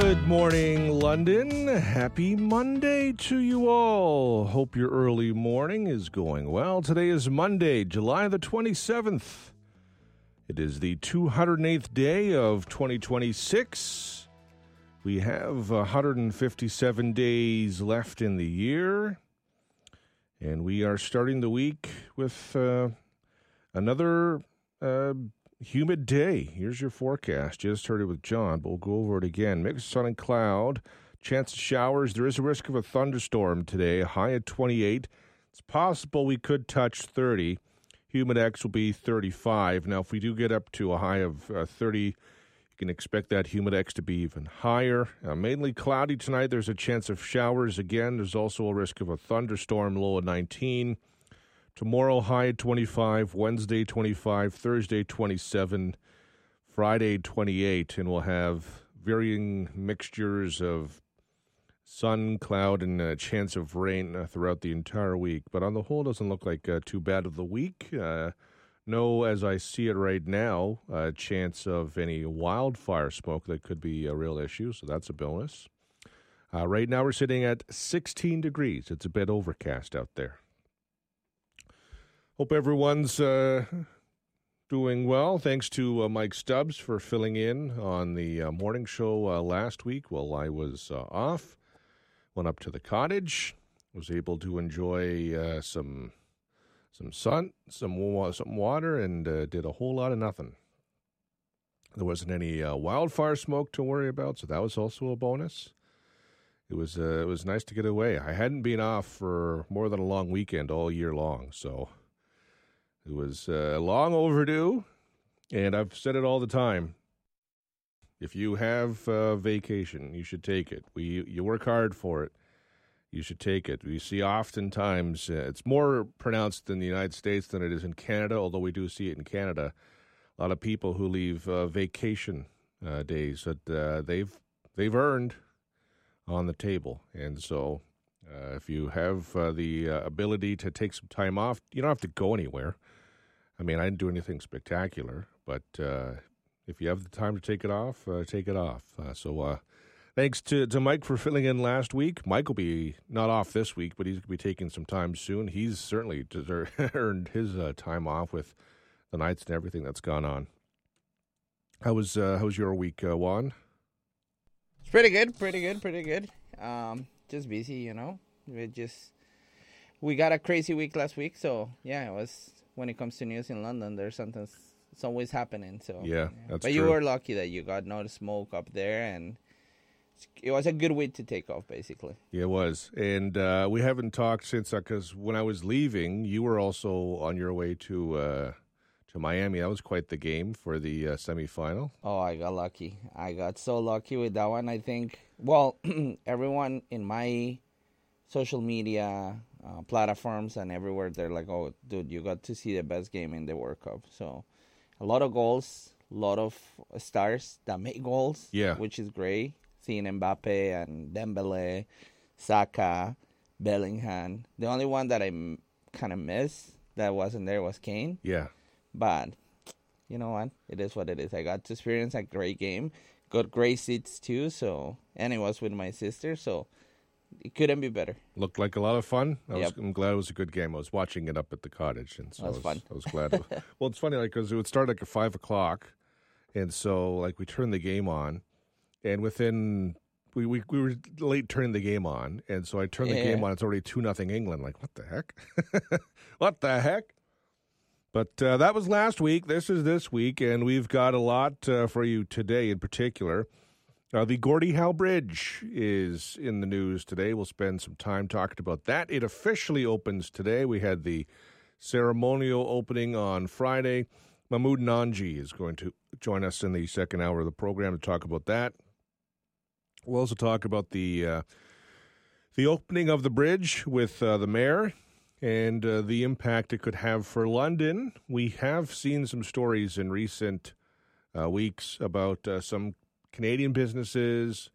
Good morning, London. Happy Monday to you all. Hope your early morning is going well. Today is Monday, July the 27th. It is the 208th day of 2026. We have 157 days left in the year. And we are starting the week with another humid day. Here's your forecast. Just heard it with John, but we'll go over it again. Mixed sun and cloud. Chance of showers. There is a risk of a thunderstorm today. A high at 28. It's possible we could touch 30. Humidex will be 35. Now, if we do get up to a high of 30, you can expect that Humidex to be even higher. Mainly cloudy tonight. There's a chance of showers again. There's also a risk of a thunderstorm, low at 19. Tomorrow, high at 25, Wednesday, 25, Thursday, 27, Friday, 28, and we'll have varying mixtures of sun, cloud, and a chance of rain throughout the entire week. But on the whole, it doesn't look like too bad of the week. No, as I see it right now, a chance of any wildfire smoke that could be a real issue, so that's a bonus. Right now, we're sitting at 16 degrees. It's a bit overcast out there. Hope everyone's doing well. Thanks to Mike Stubbs for filling in on the morning show last week while I was off. Went up to the cottage. Was able to enjoy some sun, some water, and did a whole lot of nothing. There wasn't any wildfire smoke to worry about, so that was also a bonus. It was nice to get away. I hadn't been off for more than a long weekend all year long, so it was long overdue, and I've said it all the time. If you have vacation, you should take it. You work hard for it. You should take it. We see oftentimes, it's more pronounced in the United States than it is in Canada, although we do see it in Canada. A lot of people who leave vacation days that they've earned on the table. And so if you have the ability to take some time off, you don't have to go anywhere. I mean, I didn't do anything spectacular, but if you have the time to take it off, take it off. So thanks to Mike for filling in last week. Mike will be not off this week, but he's going to be taking some time soon. He's certainly earned his time off with the nights and everything that's gone on. How was your week, Juan? It's pretty good. Just busy, you know. We got a crazy week last week, so yeah, it was. When it comes to news in London, there's something. It's always happening. So yeah, that's but true. You were lucky that you got no smoke up there, and it was a good week to take off, basically. Yeah, it was, and we haven't talked since because when I was leaving, you were also on your way to Miami. That was quite the game for the semifinal. Oh, I got lucky. I got so lucky with that one. I think. Well, everyone in my social media platforms and everywhere, they're like, oh, dude, you got to see the best game in the World Cup. So a lot of goals, a lot of stars that make goals, yeah, which is great. Seeing Mbappe and Dembele, Saka, Bellingham. The only one that I kind of missed that wasn't there was Kane. Yeah. But you know what? It is what it is. I got to experience a great game. Got great seats too, so and it was with my sister, so it couldn't be better. Looked like a lot of fun. Yep. I'm glad it was a good game. I was watching it up at the cottage, and so that was fun. I was glad. Well, it's funny, like, because it would start like at 5 o'clock, and so like we turned the game on, and within we were late turning the game on, and so I turned the game on. It's already 2-0 England. Like, what the heck? What the heck? But that was last week. This is this week, and we've got a lot for you today in particular. The Gordie Howe Bridge is in the news today. We'll spend some time talking about that. It officially opens today. We had the ceremonial opening on Friday. Mahmoud Nanji is going to join us in the second hour of the program to talk about that. We'll also talk about the opening of the bridge with the mayor and the impact it could have for London. We have seen some stories in recent weeks about some Canadian businesses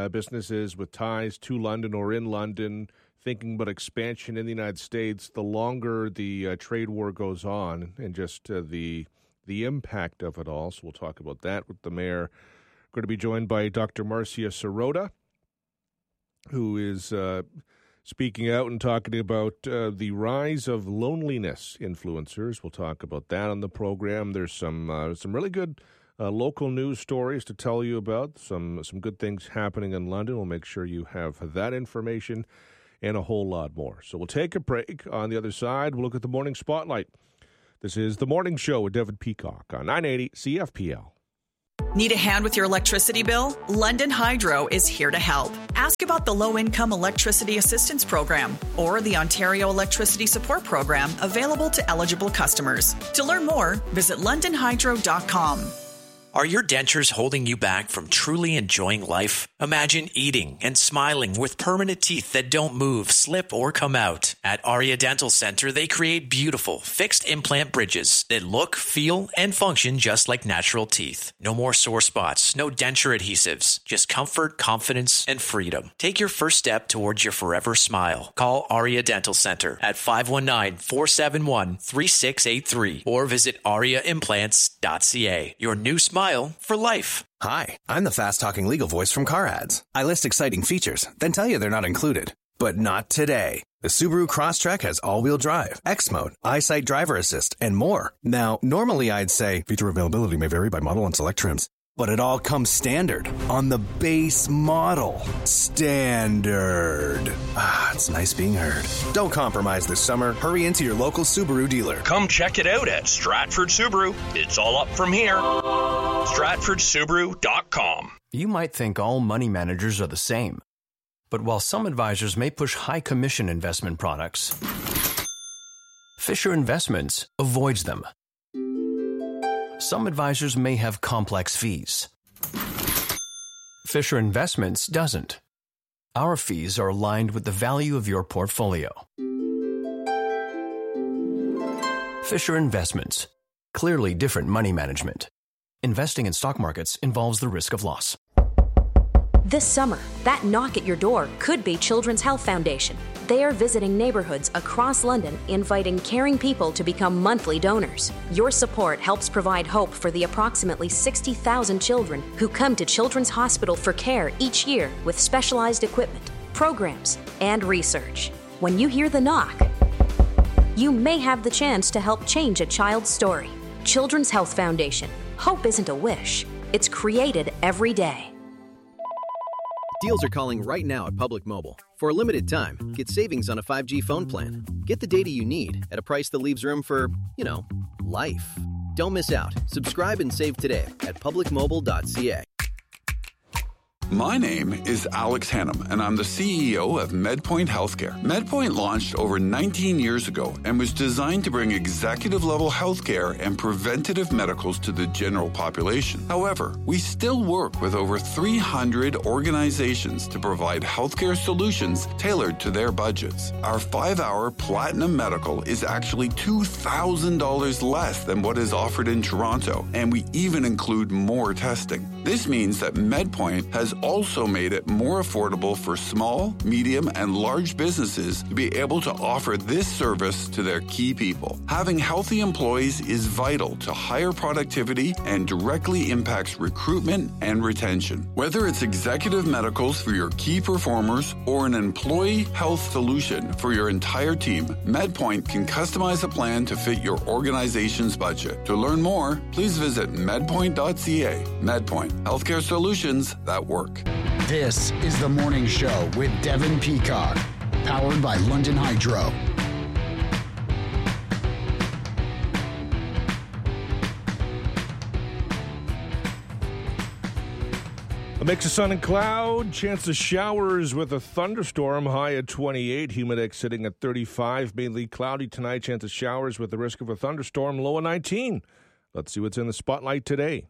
with ties to London or in London, thinking about expansion in the United States. The longer the trade war goes on and just the impact of it all. So we'll talk about that with the mayor We're going to be joined by Dr. Marcia Sirota, who is speaking out and talking about the rise of loneliness influencers. We'll talk about that on the program. There's some really good local news stories to tell you about, some good things happening in London. We'll make sure you have that information and a whole lot more. So we'll take a break. On the other side, we'll look at the Morning Spotlight. This is The Morning Show with Devin Peacock on 980 CFPL. Need a hand with your electricity bill? London Hydro is here to help. Ask about the Low-Income Electricity Assistance Program or the Ontario Electricity Support Program available to eligible customers. To learn more, visit londonhydro.com. Are your dentures holding you back from truly enjoying life? Imagine eating and smiling with permanent teeth that don't move, slip, or come out. At Aria Dental Center, they create beautiful, fixed implant bridges that look, feel, and function just like natural teeth. No more sore spots, no denture adhesives, just comfort, confidence, and freedom. Take your first step towards your forever smile. Call Aria Dental Center at 519-471-3683 or visit ariaimplants.ca. Your new smile for life. Hi, I'm the fast-talking legal voice from Car Ads. I list exciting features, then tell you they're not included. But not today. The Subaru Crosstrek has all-wheel drive, X-Mode, EyeSight driver assist, and more. Now, normally I'd say feature availability may vary by model and select trims. But it all comes standard on the base model. Standard. Ah, it's nice being heard. Don't compromise this summer. Hurry into your local Subaru dealer. Come check it out at Stratford Subaru. It's all up from here. StratfordSubaru.com. You might think all money managers are the same. But while some advisors may push high commission investment products, Fisher Investments avoids them. Some advisors may have complex fees. Fisher Investments doesn't. Our fees are aligned with the value of your portfolio. Fisher Investments. Clearly different money management. Investing in stock markets involves the risk of loss. This summer, that knock at your door could be Children's Health Foundation. They are visiting neighborhoods across London, inviting caring people to become monthly donors. Your support helps provide hope for the approximately 60,000 children who come to Children's Hospital for care each year with specialized equipment, programs, and research. When you hear the knock, you may have the chance to help change a child's story. Children's Health Foundation. Hope isn't a wish. It's created every day. Deals are calling right now at Public Mobile. For a limited time, get savings on a 5G phone plan. Get the data you need at a price that leaves room for, life. Don't miss out. Subscribe and save today at publicmobile.ca. My name is Alex Hannum, and I'm the CEO of MedPoint Healthcare. MedPoint launched over 19 years ago and was designed to bring executive-level healthcare and preventative medicals to the general population. However, we still work with over 300 organizations to provide healthcare solutions tailored to their budgets. Our 5-hour Platinum Medical is actually $2,000 less than what is offered in Toronto, and we even include more testing. This means that MedPoint has also made it more affordable for small, medium, and large businesses to be able to offer this service to their key people. Having healthy employees is vital to higher productivity and directly impacts recruitment and retention. Whether it's executive medicals for your key performers or an employee health solution for your entire team, MedPoint can customize a plan to fit your organization's budget. To learn more, please visit medpoint.ca. MedPoint, healthcare solutions that work. This is The Morning Show with Devin Peacock, powered by London Hydro. A mix of sun and cloud, chance of showers with a thunderstorm, high at 28, humidex sitting at 35, mainly cloudy tonight, chance of showers with the risk of a thunderstorm, low at 19. Let's see what's in the spotlight today.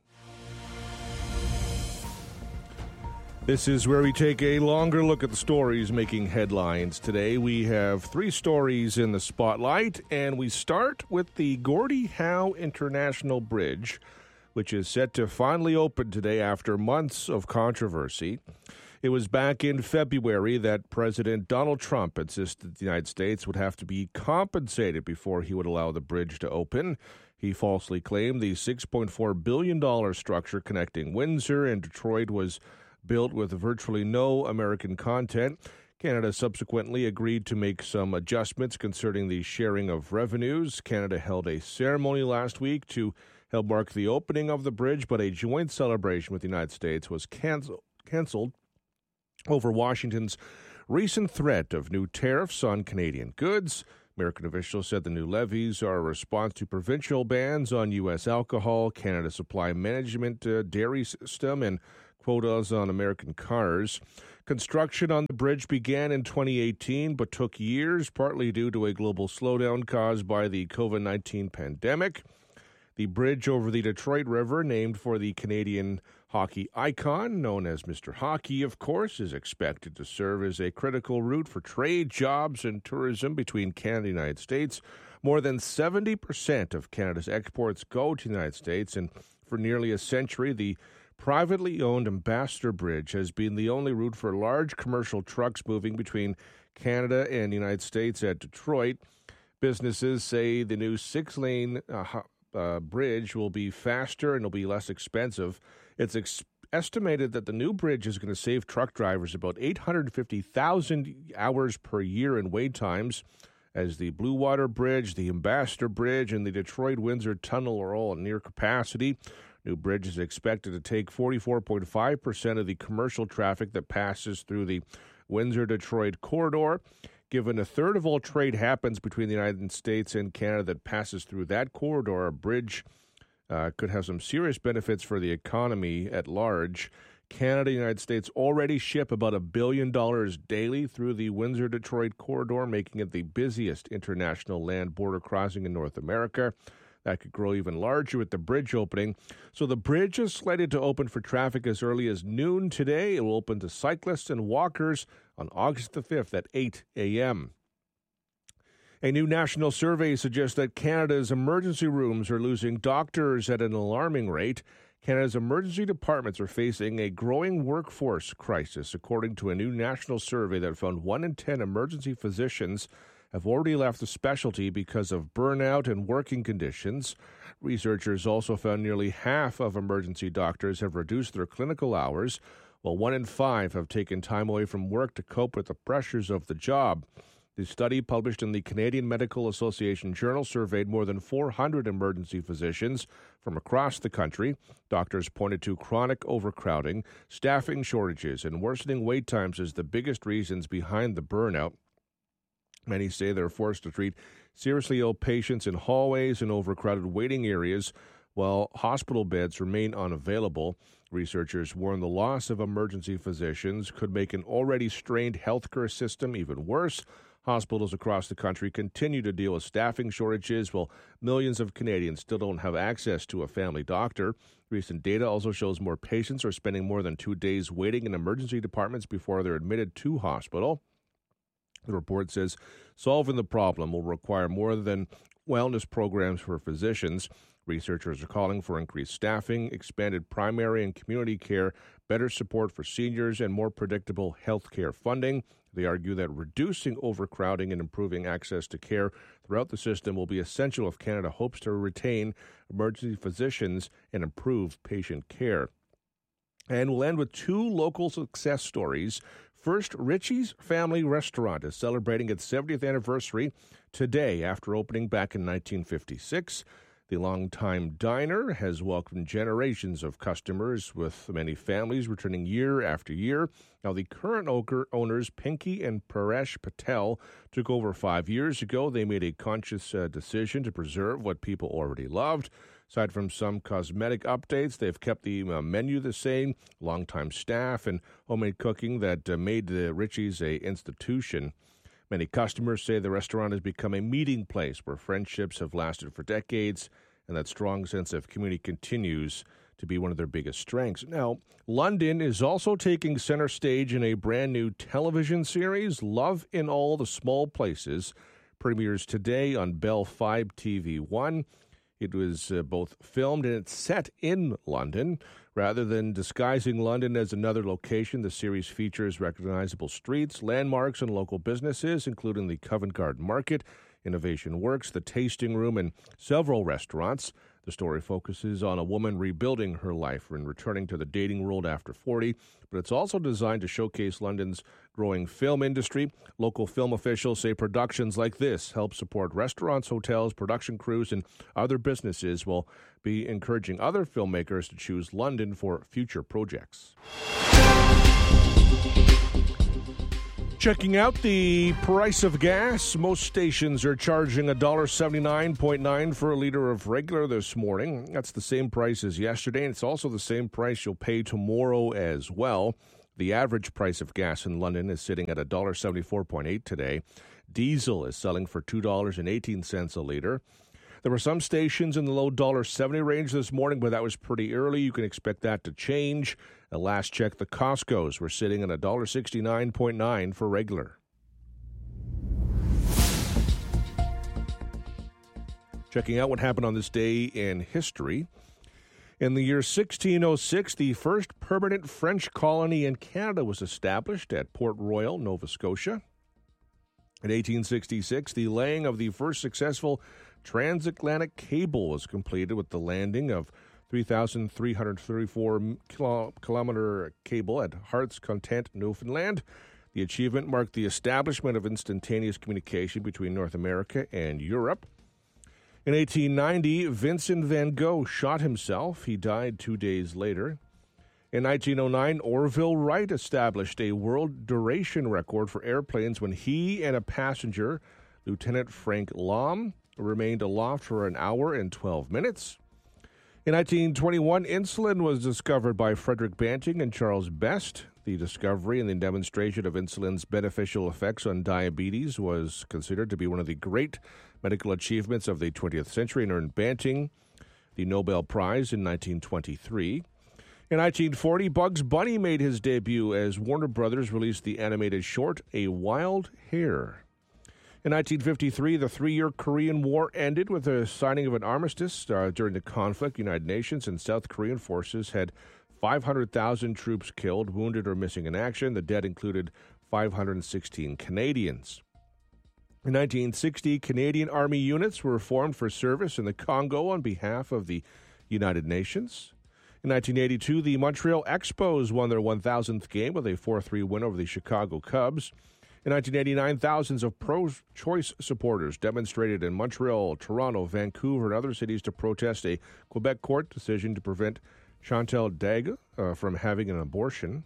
This is where we take a longer look at the stories making headlines today. We have 3 stories in the spotlight, and we start with the Gordie Howe International Bridge, which is set to finally open today after months of controversy. It was back in February that President Donald Trump insisted the United States would have to be compensated before he would allow the bridge to open. He falsely claimed the $6.4 billion structure connecting Windsor and Detroit was built with virtually no American content. Canada subsequently agreed to make some adjustments concerning the sharing of revenues. Canada held a ceremony last week to help mark the opening of the bridge, but a joint celebration with the United States was canceled over Washington's recent threat of new tariffs on Canadian goods. American officials said the new levies are a response to provincial bans on U.S. alcohol, Canada Supply Management dairy system, and quotas on American cars. Construction on the bridge began in 2018 but took years, partly due to a global slowdown caused by the COVID-19 pandemic. The bridge over the Detroit River, named for the Canadian hockey icon, known as Mr. Hockey, of course, is expected to serve as a critical route for trade, jobs, and tourism between Canada and the United States. More than 70% of Canada's exports go to the United States, and for nearly a century, the privately owned Ambassador Bridge has been the only route for large commercial trucks moving between Canada and the United States at Detroit. Businesses say the new 6-lane bridge will be faster and will be less expensive. It's estimated that the new bridge is going to save truck drivers about 850,000 hours per year in wait times, as the Blue Water Bridge, the Ambassador Bridge, and the Detroit-Windsor Tunnel are all at near capacity. New bridge is expected to take 44.5% of the commercial traffic that passes through the Windsor-Detroit corridor. Given a third of all trade happens between the United States and Canada that passes through that corridor, a bridge could have some serious benefits for the economy at large. Canada and the United States already ship about $1 billion daily through the Windsor-Detroit corridor, making it the busiest international land border crossing in North America. That could grow even larger with the bridge opening. So the bridge is slated to open for traffic as early as noon today. It will open to cyclists and walkers on August the 5th at 8 a.m. A new national survey suggests that Canada's emergency rooms are losing doctors at an alarming rate. Canada's emergency departments are facing a growing workforce crisis, according to a new national survey that found 1 in 10 emergency physicians have already left the specialty because of burnout and working conditions. Researchers also found nearly half of emergency doctors have reduced their clinical hours, while 1 in 5 have taken time away from work to cope with the pressures of the job. The study, published in the Canadian Medical Association Journal, surveyed more than 400 emergency physicians from across the country. Doctors pointed to chronic overcrowding, staffing shortages, and worsening wait times as the biggest reasons behind the burnout. Many say they're forced to treat seriously ill patients in hallways and overcrowded waiting areas, while hospital beds remain unavailable. Researchers warn the loss of emergency physicians could make an already strained healthcare system even worse. Hospitals across the country continue to deal with staffing shortages, while millions of Canadians still don't have access to a family doctor. Recent data also shows more patients are spending more than 2 days waiting in emergency departments before they're admitted to hospital. The report says solving the problem will require more than wellness programs for physicians. Researchers are calling for increased staffing, expanded primary and community care, better support for seniors, and more predictable health care funding. They argue that reducing overcrowding and improving access to care throughout the system will be essential if Canada hopes to retain emergency physicians and improve patient care. And we'll end with 2 local success stories. First, Richie's Family Restaurant is celebrating its 70th anniversary today after opening back in 1956. The longtime diner has welcomed generations of customers, with many families returning year after year. Now, the current owners, Pinky and Paresh Patel, took over 5 years ago. They made a conscious decision to preserve what people already loved. Aside from some cosmetic updates, they've kept the menu the same, longtime staff, and homemade cooking that made the Richie's a institution. Many customers say the restaurant has become a meeting place where friendships have lasted for decades, and that strong sense of community continues to be one of their biggest strengths. Now, London is also taking center stage in a brand new television series, Love in All the Small Places, premieres today on Bell 5 TV1. It was both filmed and it's set in London. Rather than disguising London as another location, the series features recognizable streets, landmarks, and local businesses, including the Covent Garden Market. Innovation Works, the Tasting Room, and several restaurants. The story focuses on a woman rebuilding her life and returning to the dating world after 40, but it's also designed to showcase London's growing film industry. Local film officials say productions like this help support restaurants, hotels, production crews, and other businesses, will be encouraging other filmmakers to choose London for future projects. Checking out the price of gas. Most stations are charging $1.79.9 for a liter of regular this morning. That's the same price as yesterday, and it's also the same price you'll pay tomorrow as well. The average price of gas in London is sitting at $1.74.8 today. Diesel is selling for $2.18 a liter. There were some stations in the low $1.70 range this morning, but that was pretty early. You can expect that to change. At last check, the Costco's were sitting at $1.69.9 for regular. Checking out what happened on this day in history. In the year 1606, the first permanent French colony in Canada was established at Port Royal, Nova Scotia. In 1866, the laying of the first successful transatlantic cable was completed with the landing of 3,334-kilometer cable at Heart's Content, Newfoundland. The achievement marked the establishment of instantaneous communication between North America and Europe. In 1890, Vincent van Gogh shot himself. He died 2 days later. In 1909, Orville Wright established a world duration record for airplanes when he and a passenger, Lieutenant Frank Lahm, remained aloft for an hour and 12 minutes. In 1921, insulin was discovered by Frederick Banting and Charles Best. The discovery and the demonstration of insulin's beneficial effects on diabetes was considered to be one of the great medical achievements of the 20th century and earned Banting the Nobel Prize in 1923. In 1940, Bugs Bunny made his debut as Warner Brothers released the animated short A Wild Hare. In 1953, the 3-year Korean War ended with the signing of an armistice. During the conflict, United Nations and South Korean forces had 500,000 troops killed, wounded, or missing in action. The dead included 516 Canadians. In 1960, Canadian Army units were formed for service in the Congo on behalf of the United Nations. In 1982, the Montreal Expos won their 1,000th game with a 4-3 win over the Chicago Cubs. In 1989, thousands of pro-choice supporters demonstrated in Montreal, Toronto, Vancouver, and other cities to protest a Quebec court decision to prevent Chantal Dague from having an abortion.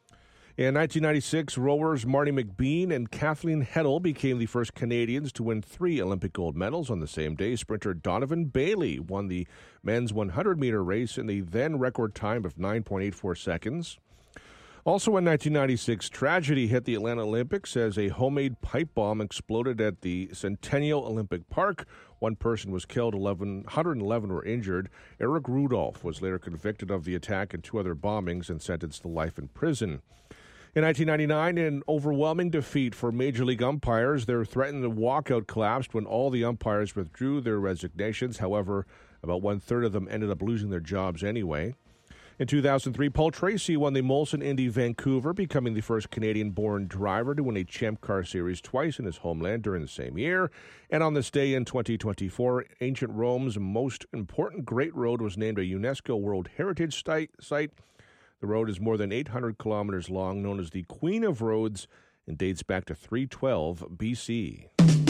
In 1996, rowers Marty McBean and Kathleen Heddle became the first Canadians to win 3 Olympic gold medals on the same day. Sprinter Donovan Bailey won the men's 100-meter race in the then record time of 9.84 seconds. Also in 1996, tragedy hit the Atlanta Olympics as a homemade pipe bomb exploded at the Centennial Olympic Park. 1 person was killed, 111 were injured. Eric Rudolph was later convicted of the attack and 2 other bombings and sentenced to life in prison. In 1999, an overwhelming defeat for Major League umpires. Their threatened walkout collapsed when all the umpires withdrew their resignations. However, about 1/3 of them ended up losing their jobs anyway. In 2003, Paul Tracy won the Molson Indy Vancouver, becoming the first Canadian-born driver to win a Champ Car Series twice in his homeland during the same year. And on this day in 2024, ancient Rome's most important Great Road was named a UNESCO World Heritage Site. The road is more than 800 kilometers long, known as the Queen of Roads, and dates back to 312 BC.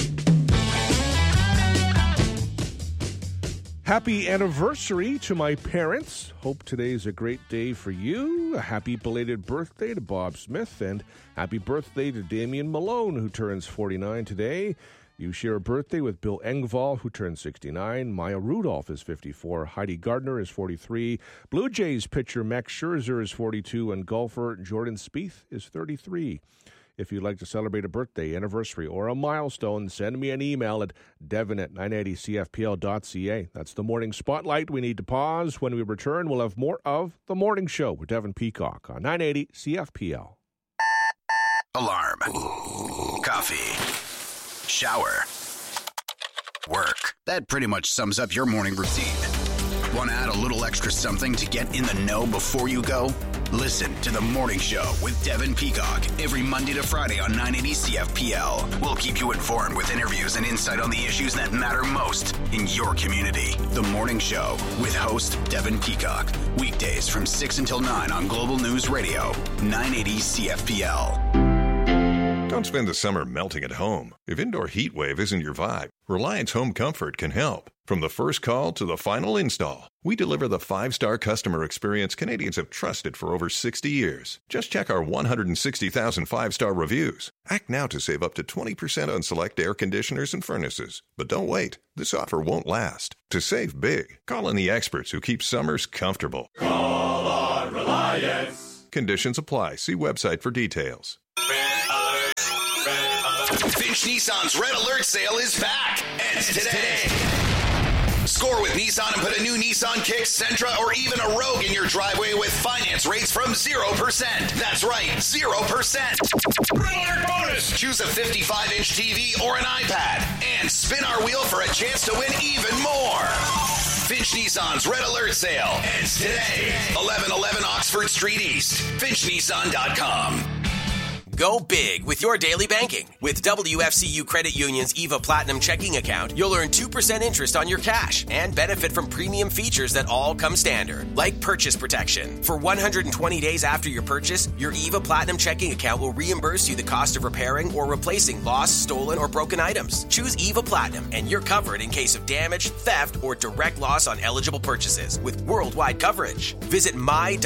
Happy anniversary to my parents. Hope today's a great day for you. A happy belated birthday to Bob Smith, and happy birthday to Damian Malone, who turns 49 today. You share a birthday with Bill Engvall, who turns 69. Maya Rudolph is 54. Heidi Gardner is 43. Blue Jays pitcher Max Scherzer is 42. And golfer Jordan Spieth is 33. If you'd like to celebrate a birthday, anniversary, or a milestone, send me an email at devin@980cfpl.ca. That's the Morning Spotlight. We need to pause. When we return, we'll have more of The Morning Show with Devin Peacock on 980 CFPL. Alarm. Coffee. Shower. Work. That pretty much sums up your morning routine. Want to add a little extra something to get in the know before you go? Listen to The Morning Show with Devin Peacock every Monday to Friday on 980 CFPL. We'll keep you informed with interviews and insight on the issues that matter most in your community. The Morning Show with host Devin Peacock. Weekdays from 6 until 9 on Global News Radio, 980 CFPL. Don't spend the summer melting at home. If indoor heat wave isn't your vibe, Reliance Home Comfort can help. From the first call to the final install, we deliver the 5-star customer experience Canadians have trusted for over 60 years. Just check our 160,000 5-star reviews. Act now to save up to 20% on select air conditioners and furnaces. But don't wait. This offer won't last. To save big, call on the experts who keep summers comfortable. Call on Reliance. Conditions apply. See website for details. Finch Nissan's Red Alert sale is back. Ends today. Score with Nissan and put a new Nissan Kicks, Sentra, or even a Rogue in your driveway with finance rates from 0%. That's right, 0%. Red Alert bonus! Choose a 55-inch TV or an iPad and spin our wheel for a chance to win even more. Finch Nissan's Red Alert sale ends today. 1111 Oxford Street East. FinchNissan.com. Go big with your daily banking. With WFCU Credit Union's EVA Platinum checking account, you'll earn 2% interest on your cash and benefit from premium features that all come standard, like purchase protection. For 120 days after your purchase, your EVA Platinum checking account will reimburse you the cost of repairing or replacing lost, stolen, or broken items. Choose EVA Platinum and you're covered in case of damage, theft, or direct loss on eligible purchases with worldwide coverage. Visit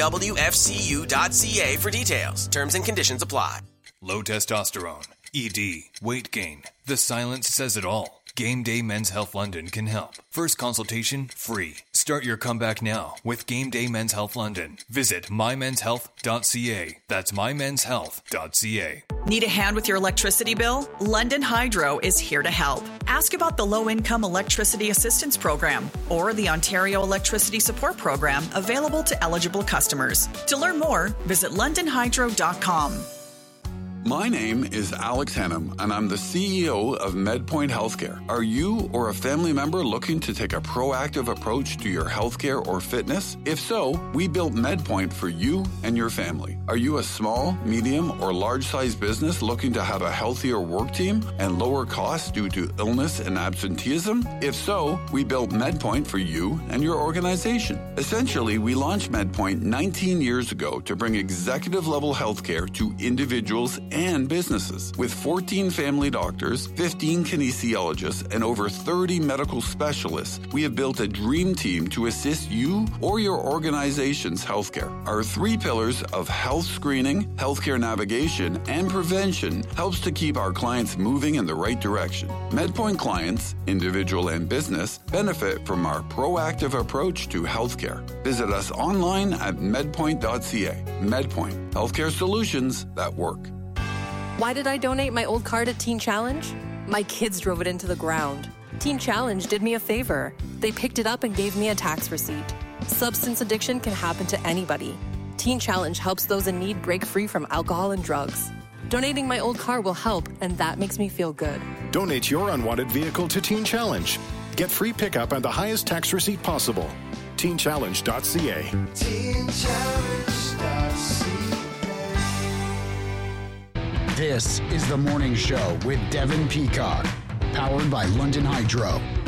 mywfcu.ca for details. Terms and conditions apply. Low testosterone, ED, weight gain. The silence says it all. Game Day Men's Health London can help. First consultation, free. Start your comeback now with Game Day Men's Health London. Visit mymenshealth.ca. That's mymenshealth.ca. Need a hand with your electricity bill? London Hydro is here to help. Ask about the Low-Income Electricity Assistance Program or the Ontario Electricity Support Program available to eligible customers. To learn more, visit londonhydro.com. My name is Alex Hannum, and I'm the CEO of MedPoint Healthcare. Are you or a family member looking to take a proactive approach to your healthcare or fitness? If so, we built MedPoint for you and your family. Are you a small, medium, or large-sized business looking to have a healthier work team and lower costs due to illness and absenteeism? If so, we built MedPoint for you and your organization. Essentially, we launched MedPoint 19 years ago to bring executive-level healthcare to individuals and businesses. With 14 family doctors, 15 kinesiologists, and over 30 medical specialists, we have built a dream team to assist you or your organization's healthcare. Our 3 pillars of health screening, healthcare navigation, and prevention helps to keep our clients moving in the right direction. MedPoint clients, individual and business, benefit from our proactive approach to healthcare. Visit us online at medpoint.ca. MedPoint, healthcare solutions that work. Why did I donate my old car to Teen Challenge? My kids drove it into the ground. Teen Challenge did me a favor. They picked it up and gave me a tax receipt. Substance addiction can happen to anybody. Teen Challenge helps those in need break free from alcohol and drugs. Donating my old car will help, and that makes me feel good. Donate your unwanted vehicle to Teen Challenge. Get free pickup and the highest tax receipt possible. TeenChallenge.ca. TeenChallenge.ca. This is The Morning Show with Devin Peacock, powered by London Hydro.